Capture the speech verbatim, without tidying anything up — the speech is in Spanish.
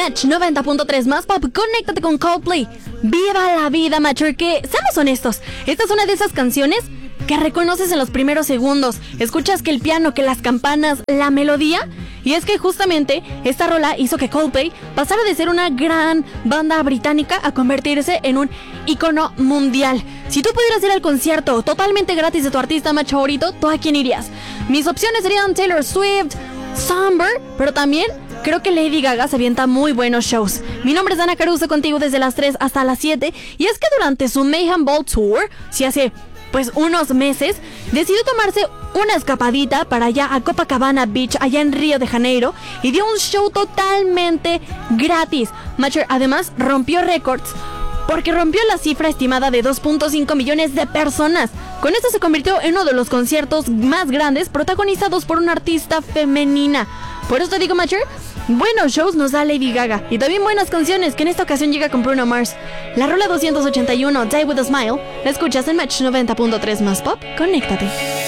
Match noventa punto tres más pop, conéctate con Coldplay. Viva la vida, macho, que seamos honestos, esta es una de esas canciones que reconoces en los primeros segundos. Escuchas que el piano, que las campanas, la melodía. Y es que justamente esta rola hizo que Coldplay pasara de ser una gran banda británica a convertirse en un icono mundial. Si tú pudieras ir al concierto totalmente gratis de tu artista más favorito, ¿tú a quién irías? Mis opciones serían Taylor Swift, Somber, pero también creo que Lady Gaga se avienta muy buenos shows. Mi nombre es Dana Caruso, contigo desde las tres hasta las siete. Y es que durante su Mayhem Ball Tour, si hace pues unos meses, decidió tomarse una escapadita para allá a Copacabana Beach, allá en Río de Janeiro, y dio un show totalmente gratis. Macher además rompió récords porque rompió la cifra estimada de dos punto cinco millones de personas. Con esto se convirtió en uno de los conciertos más grandes protagonizados por una artista femenina. Por eso te digo, Macher, buenos shows nos da Lady Gaga, y también buenas canciones, que en esta ocasión llega con Bruno Mars. La rola doscientos ochenta y uno, Die With A Smile, la escuchas en Match noventa punto tres más pop, conéctate.